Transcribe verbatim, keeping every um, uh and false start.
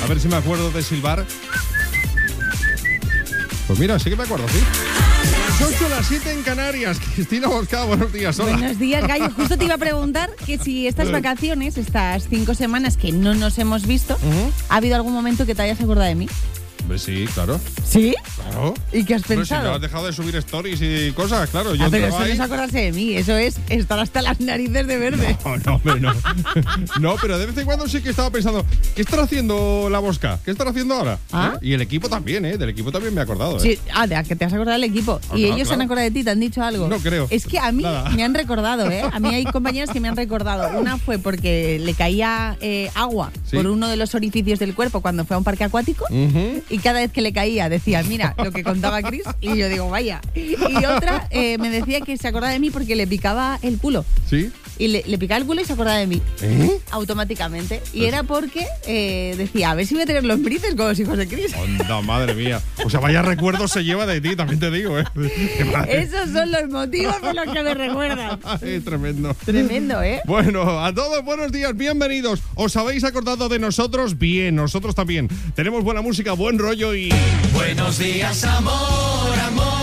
A ver si me acuerdo de silbar. Pues mira, sí que me acuerdo, sí. Las ocho, las siete en Canarias. Cristina Bosca, buenos días. Hola. Buenos días, Gallo. Justo te iba a preguntar que si estas vacaciones, estas cinco semanas que no nos hemos visto, uh-huh. ¿ha habido algún momento que te hayas acordado de mí? Pues sí, claro. ¿Sí? Claro. ¿Y qué has Pero pensado? si no has dejado de subir stories y cosas, claro. Yo ah, pero eso ahí... no es acordarse de mí, eso es estar hasta las narices de verde. No, no, hombre, no. No, pero de vez en cuando sí que estaba pensando, ¿qué estará haciendo la Bosca? ¿Qué estará haciendo ahora? ¿Ah? ¿Eh? Y el equipo también, ¿eh? Del equipo también me he acordado, ¿eh? Sí, ah, de que te has acordado del equipo. Oh, y no, ellos claro. se han acordado de ti, ¿te han dicho algo? No creo. Es que a mí Nada. me han recordado, ¿eh? A mí hay compañeros que me han recordado. Una fue porque le caía eh, agua ¿Sí? por uno de los orificios del cuerpo cuando fue a un parque acuático. Uh-huh. Y cada vez que le caía decía, mira, lo que contaba Chris. Y yo digo, vaya. Y otra eh, me decía que se acordaba de mí porque le picaba el culo. ¿Sí? Y le, le picaba el culo y se acordaba de mí. ¿Eh? Automáticamente. Y Pues... era porque eh, decía, a ver si voy a tener los brices con los hijos de Chris. Onda, madre mía. O sea, vaya recuerdos se lleva de ti, también te digo, ¿eh? Esos son los motivos por los que me recuerdan. Es tremendo. Tremendo, ¿eh? Bueno, a todos buenos días, bienvenidos. ¿Os habéis acordado de nosotros? Bien, nosotros también. Tenemos buena música, buen rollo y... Buenos días, amor, amor.